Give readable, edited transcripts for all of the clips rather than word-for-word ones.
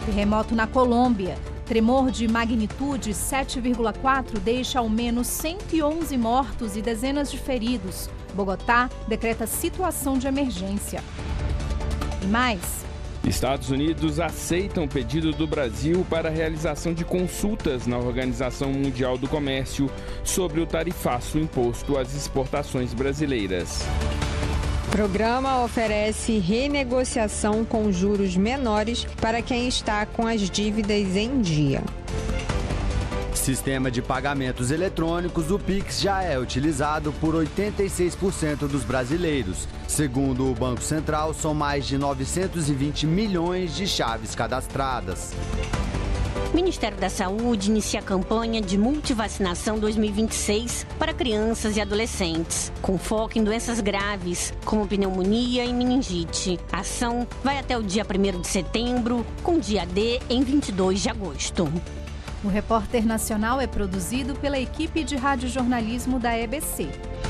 Terremoto na Colômbia. Tremor de magnitude 7,4 deixa ao menos 111 mortos e dezenas de feridos. Bogotá decreta situação de emergência. E mais... Estados Unidos aceitam o pedido do Brasil para a realização de consultas na Organização Mundial do Comércio sobre o tarifaço imposto às exportações brasileiras. Programa oferece renegociação com juros menores para quem está com as dívidas em dia. Sistema de pagamentos eletrônicos, o Pix já é utilizado por 86% dos brasileiros. Segundo o Banco Central, são mais de 920 milhões de chaves cadastradas. O Ministério da Saúde inicia a campanha de multivacinação 2026 para crianças e adolescentes, com foco em doenças graves, como pneumonia e meningite. A ação vai até o dia 1º de setembro, com dia D em 22 de agosto. O Repórter Nacional é produzido pela equipe de radiojornalismo da EBC.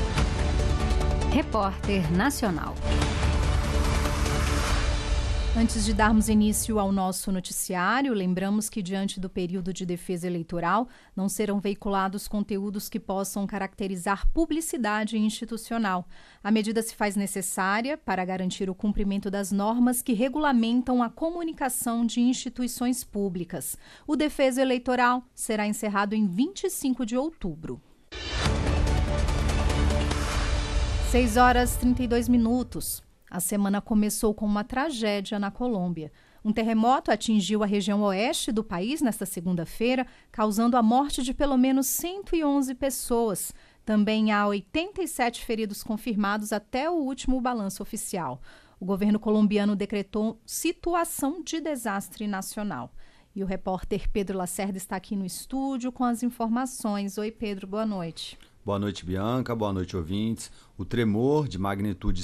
Repórter Nacional. Antes de darmos início ao nosso noticiário, lembramos que, diante do período de defesa eleitoral, não serão veiculados conteúdos que possam caracterizar publicidade institucional. A medida se faz necessária para garantir o cumprimento das normas que regulamentam a comunicação de instituições públicas. O defeso eleitoral será encerrado em 25 de outubro. 6h32. A semana começou com uma tragédia na Colômbia. Um terremoto atingiu a região oeste do país nesta segunda-feira, causando a morte de pelo menos 111 pessoas. Também há 87 feridos confirmados até o último balanço oficial. O governo colombiano decretou situação de desastre nacional. E o repórter Pedro Lacerda está aqui no estúdio com as informações. Oi, Pedro, boa noite. Boa noite, Bianca. Boa noite, ouvintes. O tremor de magnitude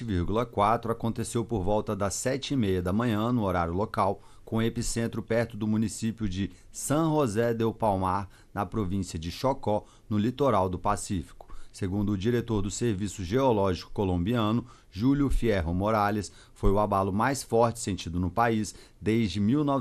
7,4 aconteceu por volta das 7h30 da manhã, no horário local, com epicentro perto do município de San José del Palmar, na província de Chocó, no litoral do Pacífico. Segundo o diretor do Serviço Geológico colombiano, Júlio Fierro Morales, foi o abalo mais forte sentido no país desde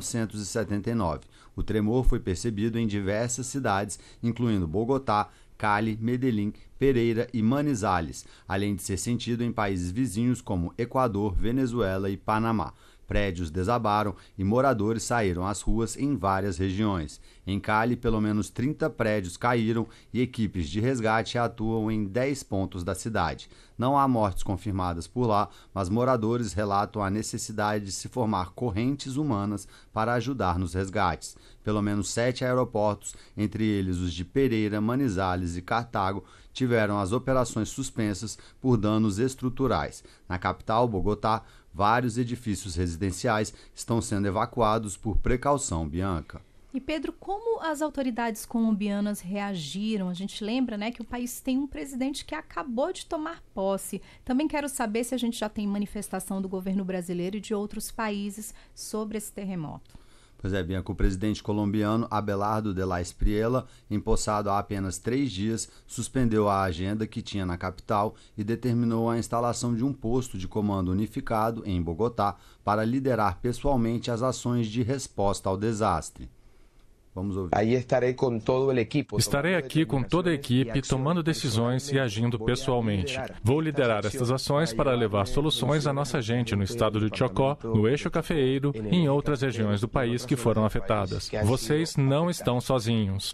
1979. O tremor foi percebido em diversas cidades, incluindo Bogotá, Cali, Medellín, Pereira e Manizales, além de ser sentido em países vizinhos como Equador, Venezuela e Panamá. Prédios desabaram e moradores saíram às ruas em várias regiões. Em Cali, pelo menos 30 prédios caíram e equipes de resgate atuam em 10 pontos da cidade. Não há mortes confirmadas por lá, mas moradores relatam a necessidade de se formar correntes humanas para ajudar nos resgates. Pelo menos 7 aeroportos, entre eles os de Pereira, Manizales e Cartago, tiveram as operações suspensas por danos estruturais. Na capital, Bogotá, vários edifícios residenciais estão sendo evacuados por precaução, Bianca. E Pedro, como as autoridades colombianas reagiram? A gente lembra, né, que o país tem um presidente que acabou de tomar posse. Também quero saber se a gente já tem manifestação do governo brasileiro e de outros países sobre esse terremoto. Pois é, Bianca, o presidente colombiano Abelardo de la Espriella, empossado há apenas 3 dias, suspendeu a agenda que tinha na capital e determinou a instalação de um posto de comando unificado em Bogotá para liderar pessoalmente as ações de resposta ao desastre. Vamos ouvir. Estarei aqui com toda a equipe, tomando decisões e agindo pessoalmente. Vou liderar estas ações para levar soluções à nossa gente no estado de Chocó, no Eixo Cafeeiro e em outras regiões do país que foram afetadas. Vocês não estão sozinhos.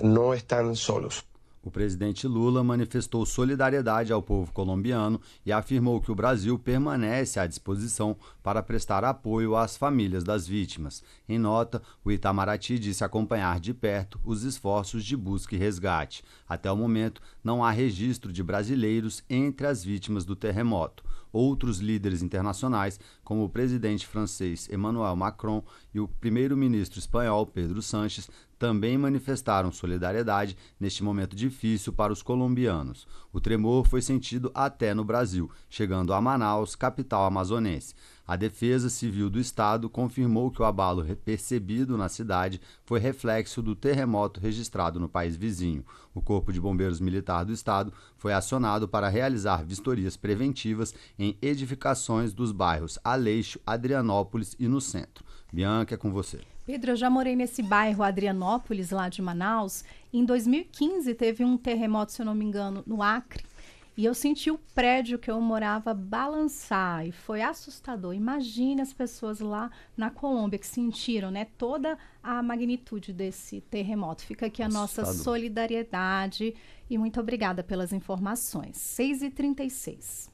O presidente Lula manifestou solidariedade ao povo colombiano e afirmou que o Brasil permanece à disposição para prestar apoio às famílias das vítimas. Em nota, o Itamaraty disse acompanhar de perto os esforços de busca e resgate. Até o momento, não há registro de brasileiros entre as vítimas do terremoto. Outros líderes internacionais, como o presidente francês Emmanuel Macron e o primeiro-ministro espanhol Pedro Sánchez, também manifestaram solidariedade neste momento difícil para os colombianos. O tremor foi sentido até no Brasil, chegando a Manaus, capital amazonense. A Defesa Civil do Estado confirmou que o abalo percebido na cidade foi reflexo do terremoto registrado no país vizinho. O Corpo de Bombeiros Militar do Estado foi acionado para realizar vistorias preventivas em edificações dos bairros Aleixo, Adrianópolis e no centro. Bianca, é com você. Pedro, eu já morei nesse bairro Adrianópolis, lá de Manaus. Em 2015 teve um terremoto, se eu não me engano, no Acre. E eu senti o prédio que eu morava balançar e foi assustador. Imagine as pessoas lá na Colômbia que sentiram, né, toda a magnitude desse terremoto. Fica aqui a nossa solidariedade e muito obrigada pelas informações. 6h36.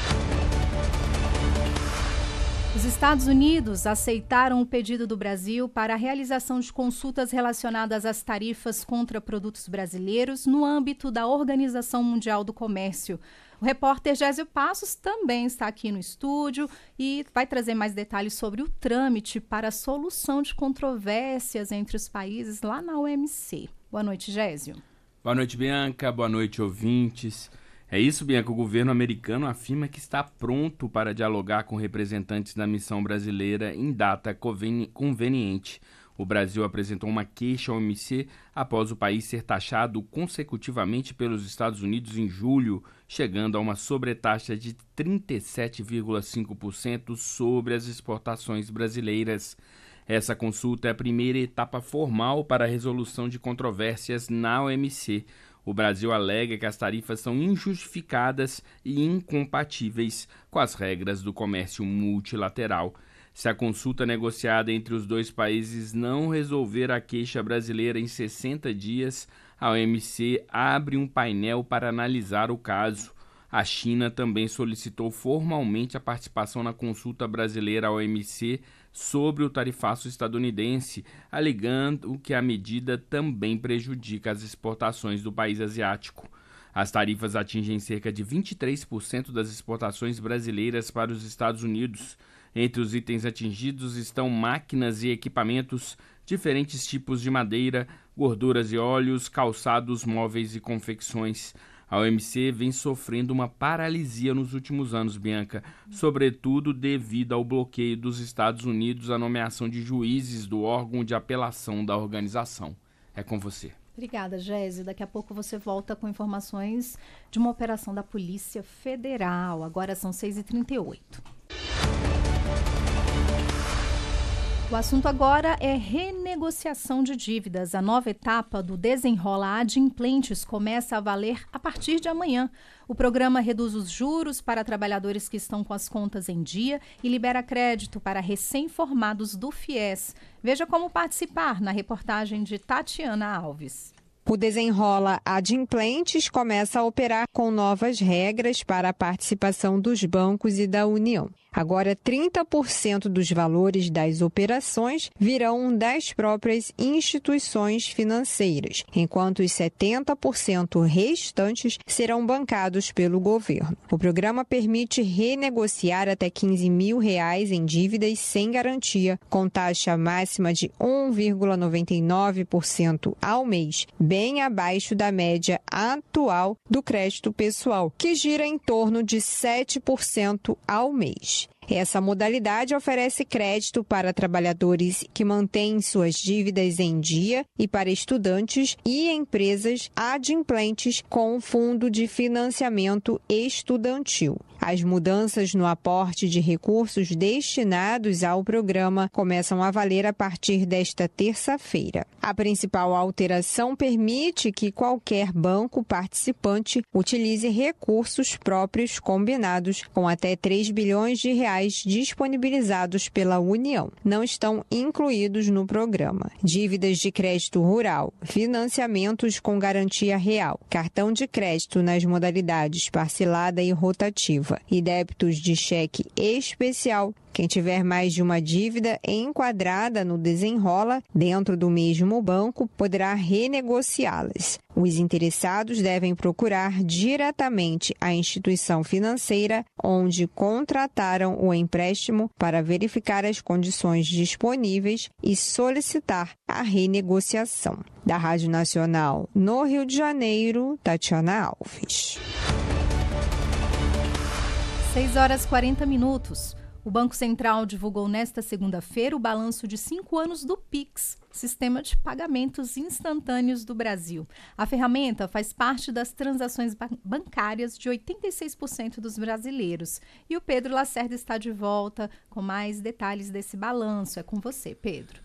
Os Estados Unidos aceitaram o pedido do Brasil para a realização de consultas relacionadas às tarifas contra produtos brasileiros no âmbito da Organização Mundial do Comércio. O repórter Gésio Passos também está aqui no estúdio e vai trazer mais detalhes sobre o trâmite para a solução de controvérsias entre os países lá na OMC. Boa noite, Gésio. Boa noite, Bianca. Boa noite, ouvintes. É isso, Bianca, o governo americano afirma que está pronto para dialogar com representantes da missão brasileira em data conveniente. O Brasil apresentou uma queixa à OMC após o país ser taxado consecutivamente pelos Estados Unidos em julho, chegando a uma sobretaxa de 37,5% sobre as exportações brasileiras. Essa consulta é a primeira etapa formal para a resolução de controvérsias na OMC. O Brasil alega que as tarifas são injustificadas e incompatíveis com as regras do comércio multilateral. Se a consulta negociada entre os dois países não resolver a queixa brasileira em 60 dias, a OMC abre um painel para analisar o caso. A China também solicitou formalmente a participação na consulta brasileira à OMC sobre o tarifaço estadunidense, alegando que a medida também prejudica as exportações do país asiático. As tarifas atingem cerca de 23% das exportações brasileiras para os Estados Unidos. Entre os itens atingidos estão máquinas e equipamentos, diferentes tipos de madeira, gorduras e óleos, calçados, móveis e confecções. A OMC vem sofrendo uma paralisia nos últimos anos, Bianca, sobretudo devido ao bloqueio dos Estados Unidos à nomeação de juízes do órgão de apelação da organização. É com você. Obrigada, Gésio. Daqui a pouco você volta com informações de uma operação da Polícia Federal. Agora são 6h38. O assunto agora é renegociação de dívidas. A nova etapa do Desenrola Adimplentes começa a valer a partir de amanhã. O programa reduz os juros para trabalhadores que estão com as contas em dia e libera crédito para recém-formados do FIES. Veja como participar na reportagem de Tatiana Alves. O Desenrola Adimplentes começa a operar com novas regras para a participação dos bancos e da União. Agora, 30% dos valores das operações virão das próprias instituições financeiras, enquanto os 70% restantes serão bancados pelo governo. O programa permite renegociar até R$15 mil em dívidas sem garantia, com taxa máxima de 1,99% ao mês, bem abaixo da média atual do crédito pessoal, que gira em torno de 7% ao mês. Essa modalidade oferece crédito para trabalhadores que mantêm suas dívidas em dia e para estudantes e empresas adimplentes com o Fundo de Financiamento Estudantil. As mudanças no aporte de recursos destinados ao programa começam a valer a partir desta terça-feira. A principal alteração permite que qualquer banco participante utilize recursos próprios combinados com até R$3 bilhões disponibilizados pela União. Não estão incluídos no programa dívidas de crédito rural, financiamentos com garantia real, cartão de crédito nas modalidades parcelada e rotativa e débitos de cheque especial. Quem tiver mais de uma dívida enquadrada no Desenrola dentro do mesmo banco poderá renegociá-las. Os interessados devem procurar diretamente a instituição financeira onde contrataram o empréstimo para verificar as condições disponíveis e solicitar a renegociação. Da Rádio Nacional no Rio de Janeiro, Tatiana Alves. 6h40. O Banco Central divulgou nesta segunda-feira o balanço de 5 anos do Pix, Sistema de Pagamentos Instantâneos do Brasil. A ferramenta faz parte das transações bancárias de 86% dos brasileiros. E o Pedro Lacerda está de volta com mais detalhes desse balanço. É com você, Pedro.